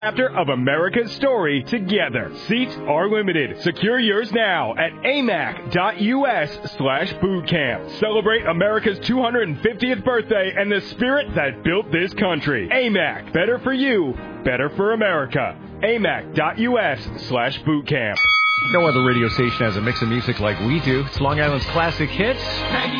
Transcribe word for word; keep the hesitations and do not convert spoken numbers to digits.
Chapter of America's story together. Seats are limited. Secure yours now at amac.us slash bootcamp. Celebrate America's two hundred fiftieth birthday and the spirit that built this country. A M A C. Better for you. Better for America. amac.us slash bootcamp. No other radio station has a mix of music like we do. It's Long Island's classic hits.